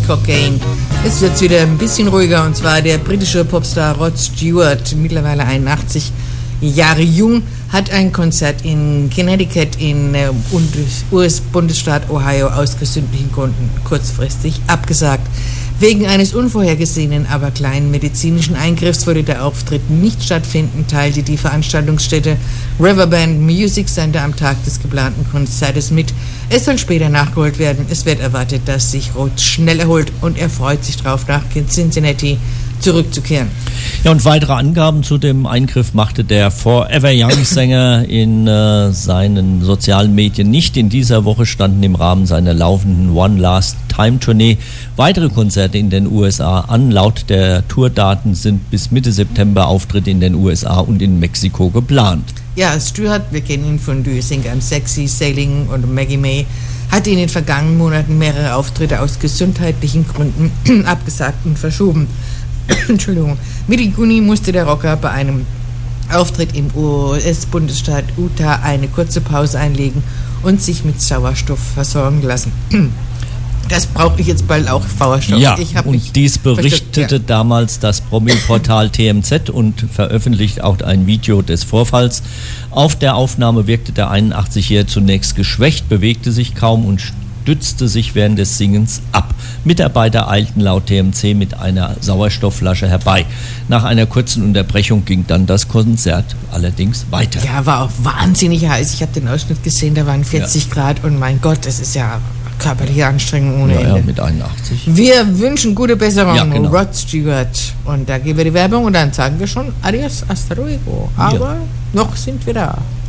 Cocaine. Jetzt wird es wieder ein bisschen ruhiger, und zwar der britische Popstar Rod Stewart, mittlerweile 81 Jahre jung, hat ein Konzert in Connecticut im US-Bundesstaat Ohio aus gesundlichen Gründen kurzfristig abgesagt. Wegen eines unvorhergesehenen, aber kleinen medizinischen Eingriffs wurde der Auftritt nicht stattfinden, teilte die Veranstaltungsstätte Riverbend Music Center am Tag des geplanten Konzertes mit. Es soll später nachgeholt werden. Es wird erwartet, dass sich Roth schnell erholt, und er freut sich darauf, nach Cincinnati zurückzukehren. Ja, und weitere Angaben zu dem Eingriff machte der Forever Young-Sänger in seinen sozialen Medien nicht. In dieser Woche standen im Rahmen seiner laufenden One Last Time Tournee weitere Konzerte in den USA an. Laut der Tourdaten sind bis Mitte September Auftritte in den USA und in Mexiko geplant. Ja, Stewart, wir kennen ihn von Do You Think I'm Sexy, Sailing und Maggie May, hat in den vergangenen Monaten mehrere Auftritte aus gesundheitlichen Gründen abgesagt und verschoben. Entschuldigung. Mitte Juni musste der Rocker bei einem Auftritt im US-Bundesstaat Utah eine kurze Pause einlegen und sich mit Sauerstoff versorgen lassen. Das brauche ich jetzt bald auch, Sauerstoff. Ja, und dies berichtete damals das Promi-Portal TMZ und veröffentlicht auch ein Video des Vorfalls. Auf der Aufnahme wirkte der 81-Jährige zunächst geschwächt, bewegte sich kaum und stützte sich während des Singens ab. Mitarbeiter eilten laut TMZ mit einer Sauerstoffflasche herbei. Nach einer kurzen Unterbrechung ging dann das Konzert allerdings weiter. Ja, war auch wahnsinnig heiß. Ich habe den Ausschnitt gesehen, da waren 40 Grad, und mein Gott, das ist ja körperliche Anstrengung ohne Ende. Ja, mit 81. Wir wünschen gute Besserung, ja, genau. Rod Stewart. Und da geben wir die Werbung, und dann sagen wir schon Adios, hasta luego. Aber noch sind wir da.